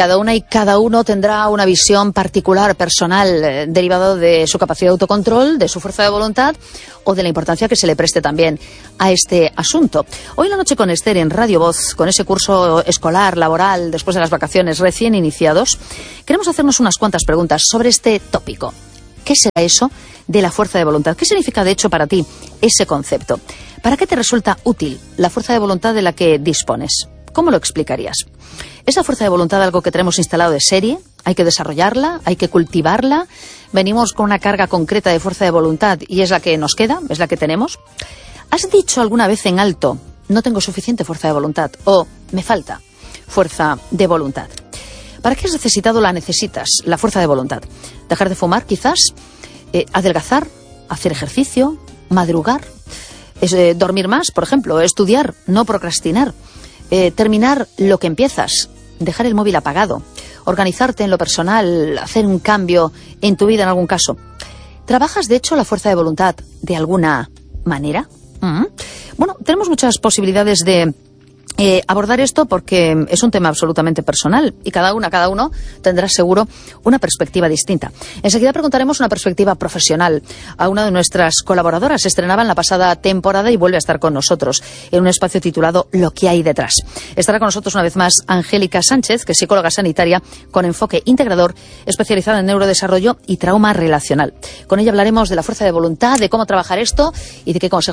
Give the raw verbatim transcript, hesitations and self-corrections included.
cada una y cada uno tendrá una visión particular, personal, eh, derivado de su capacidad de autocontrol, de su fuerza de voluntad o de la importancia que se le preste también a este asunto. Hoy en la noche con Esther en Radio Voz, con ese curso escolar, laboral, después de las vacaciones recién iniciados, queremos hacernos unas cuantas preguntas sobre este tópico. ¿Qué será eso de la fuerza de voluntad? ¿Qué significa, de hecho, para ti ese concepto? ¿Para qué te resulta útil la fuerza de voluntad de la que dispones? ¿Cómo lo explicarías? ¿Es la fuerza de voluntad algo que tenemos instalado de serie? ¿Hay que desarrollarla? ¿Hay que cultivarla? ¿Venimos con una carga concreta de fuerza de voluntad y es la que nos queda? ¿Es la que tenemos? ¿Has dicho alguna vez en alto, no tengo suficiente fuerza de voluntad? ¿O me falta fuerza de voluntad? ¿Para qué has necesitado la necesitas, la fuerza de voluntad? ¿Dejar de fumar, quizás? Eh, ¿Adelgazar? ¿Hacer ejercicio? ¿Madrugar? Es, eh, ¿Dormir más, por ejemplo? ¿Estudiar? ¿No procrastinar? Eh, ¿Terminar lo que empiezas? ¿Dejar el móvil apagado? ¿Organizarte en lo personal? ¿Hacer un cambio en tu vida en algún caso? ¿Trabajas, de hecho, la fuerza de voluntad de alguna manera? ¿Mm? Bueno, tenemos muchas posibilidades de Eh, abordar esto porque es un tema absolutamente personal y cada una, cada uno tendrá seguro una perspectiva distinta. Enseguida preguntaremos una perspectiva profesional a una de nuestras colaboradoras. Se estrenaba en la pasada temporada y vuelve a estar con nosotros en un espacio titulado Lo que hay detrás. Estará con nosotros una vez más Angélica Sánchez, que es psicóloga sanitaria con enfoque integrador, especializada en neurodesarrollo y trauma relacional. Con ella hablaremos de la fuerza de voluntad, de cómo trabajar esto y de qué consejos